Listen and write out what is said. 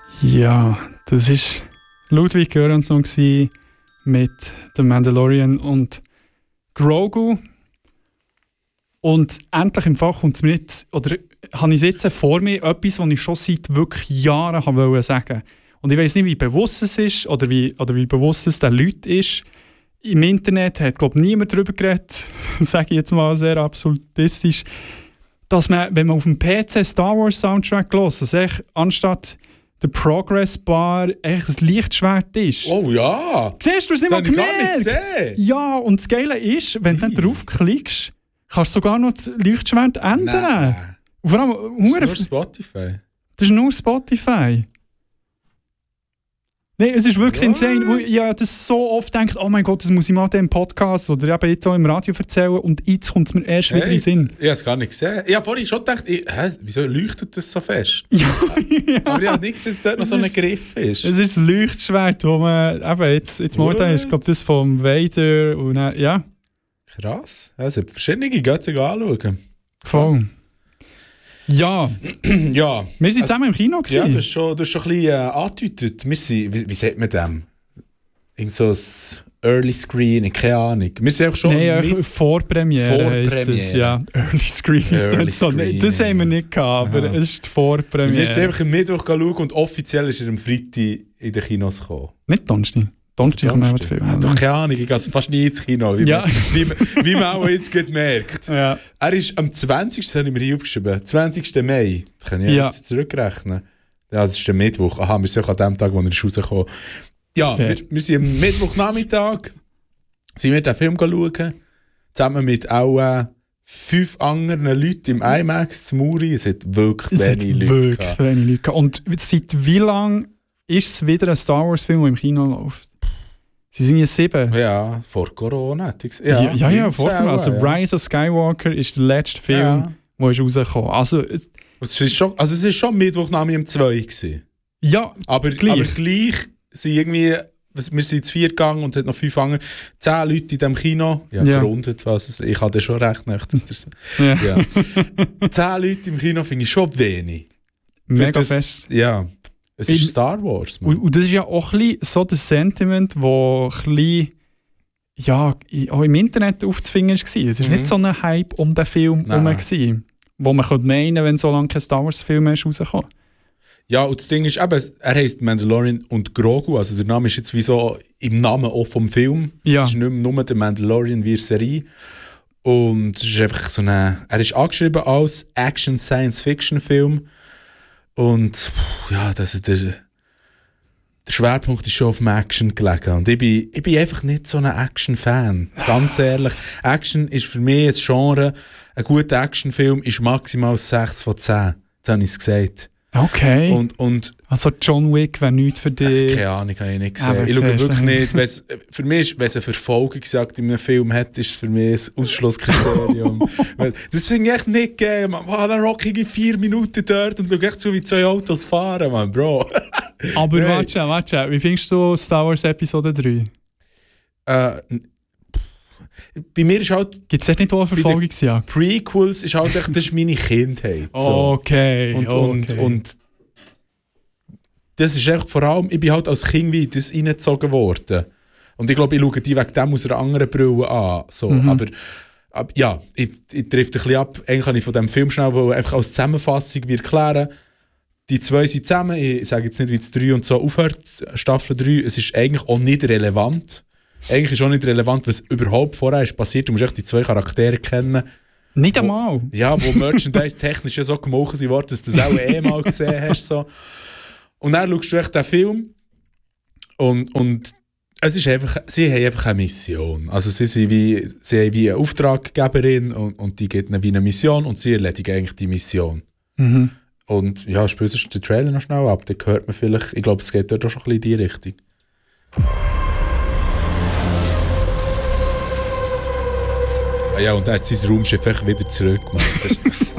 Ja, das war Ludwig Göransson mit The Mandalorian und Grogu. Und endlich im Fall kommt es mir nicht, oder habe ich jetzt vor mir etwas, was ich schon seit wirklich Jahren wollte sagen. Und ich weiss nicht, wie bewusst es ist oder wie bewusst es den Leuten ist. Im Internet hat, glaube ich, niemand darüber geredet, sage ich jetzt mal sehr absolutistisch, dass man, wenn man auf dem PC Star Wars Soundtrack hört, dass anstatt der Progress Bar echt ein Lichtschwert ist. Oh ja! Siehst du es nicht mal gemerkt? Ja, und das Geile ist, wenn du dann draufklickst, kannst du sogar noch das Lichtschwert ändern. Nein. Und vor allem, das ist nur Spotify. Das ist nur Spotify. Nein, es ist wirklich insane. Wo ich das so oft denke, oh mein Gott, das muss ich mal im Podcast oder eben jetzt auch im Radio erzählen und jetzt kommt es mir erst wieder in den Sinn. Ich habe es gar nicht gesehen. Ich habe vorhin schon gedacht, wieso leuchtet das so fest? Ja. Aber ich habe nicht gesehen, dass dort noch so ein Griff ist. Es ist ein Leuchtschwert, das man eben jetzt momentan ist. Ich glaube, das vom Vader und dann, ja. Krass. Es sind verschiedene Götzen anschauen. Voll. Ja. Ja. Wir sind zusammen im Kino gewesen. Ja, du hast schon ein bisschen angedeutet. Wir sind, wie sagt man dem? Irgend so ein Early Screening, keine Ahnung. Wir sind auch schon... Nein, Vorpremiere heisst es, ja. Early Screening ist das so. Das haben wir nicht gehabt, aber es ist die Vorpremiere. Wir sind einfach am Mittwoch schauen und offiziell ist er am Freitag in den Kinos gekommen. Nicht Donnerstag. Donnerstag kommt auch Film. Doch keine Ahnung, ich gehe fast nie ins Kino, wie man auch jetzt gut merkt. Ja. Er ist am 20. Das habe ich mir hier aufgeschrieben, 20. Mai. Das kann ich jetzt zurückrechnen. Ja, das ist der Mittwoch. Aha, wir sind auch an dem Tag, wo er ist rausgekommen. Ja, wir sind am Mittwochnachmittag sind wir den Film schauen, zusammen mit auch 5 anderen Leuten im IMAX zu Muri. Es hat wirklich wenig Leute. Und seit wie lang ist es wieder ein Star Wars Film, der im Kino läuft? Sie sind 7. Ja, vor Corona hätte ich gesagt. Ja, vor Corona. Also Rise of Skywalker ist der letzte Film, der ist rausgekommen. Also es ist schon Mittwochnachmittag um 2 gewesen. Ja, aber gleich sind irgendwie, wir sind zu 4 gegangen und es hat noch 5 andere, 10 Leute in diesem Kino. Ja, gerundet, ich hatte schon recht nicht, dass das... Ja. 10 Leute im Kino finde ich schon wenig. Mega fest. Ja. Es ist Star Wars, Mann. Und das ist ja auch ein bisschen so das Sentiment, das ein bisschen, ja, auch im Internet aufzufinden war. Es war nicht so ein Hype um den Film herum, wo man könnte meinen, wenn so lange kein Star Wars-Film ist rausgekommen. Ja, und das Ding ist eben, er heisst Mandalorian und Grogu, also der Name ist jetzt wie so im Namen auch vom Film. Ja. Es ist nicht mehr nur der Mandalorian wie eine Serie. Und es ist einfach so er ist angeschrieben als Action-Science-Fiction-Film. Und ja, der Schwerpunkt ist schon auf dem Action gelegen. Und ich bin einfach nicht so ein Action-Fan. Ganz ehrlich. Action ist für mich ein Genre. Ein guter Actionfilm ist maximal 6 von 10. Das habe ich gesagt. Okay. Und also John Wick wäre nichts für dich? Keine Ahnung, habe ich nicht gesehen. Ich schaue wirklich nicht. Für mich, wenn es eine Verfolgungsjagd in einem Film hat, ist es für mich ein Ausschlusskriterium. Das finde ich echt nicht geil. Man dann rocke ich 4 Minuten dort und schaue echt zu, wie 2 Autos fahren, man, Bro. Aber warte, wie findest du Star Wars Episode 3? Bei mir ist halt... Gibt es nicht auch eine Verfolgungsjagd? Prequels ist halt echt, das ist meine Kindheit. So. Okay. Und das ist echt vor allem, ich bin halt als Kind wie das reingezogen worden. Und ich glaube, ich schaue die wegen dem aus einer anderen Brille an. So. Aber ja, ich treffe ein bisschen ab. Eigentlich kann ich von diesem Film schnell einfach als Zusammenfassung erklären. Die 2 sind zusammen. Ich sage jetzt nicht, wie es 3 und so aufhört. Staffel 3, es ist eigentlich auch nicht relevant. Eigentlich ist auch nicht relevant, was überhaupt vorher ist passiert. Du musst echt die 2 Charaktere kennen. Nicht einmal? Ja, wo Merchandise-technisch ja so gemacht sind, dass du das auch mal gesehen hast. So. Und dann schaust du echt den Film und es ist einfach, sie haben einfach eine Mission. Also sie haben wie eine Auftraggeberin und die gibt ihnen wie eine Mission und sie erledigen eigentlich die Mission. Mhm. Und ja, spätestens den Trailer noch schnell ab, dann hört man vielleicht, ich glaube, es geht dort auch schon ein bisschen in die Richtung. Ja, und er hat sein Raumschiff einfach wieder zurück.